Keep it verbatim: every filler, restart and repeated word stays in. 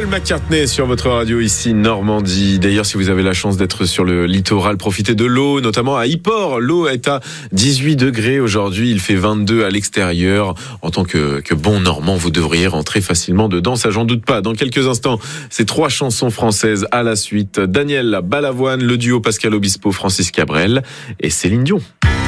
Paul McCartney sur votre radio ici Normandie. D'ailleurs, si vous avez la chance d'être sur le littoral, profitez de l'eau, notamment à Yport. L'eau est à dix-huit degrés aujourd'hui, il fait vingt-deux à l'extérieur. En tant que, que bon Normand, vous devriez rentrer facilement dedans, ça j'en doute pas. Dans quelques instants, ces trois chansons françaises à la suite. Daniel Balavoine, le duo Pascal Obispo, Francis Cabrel et Céline Dion.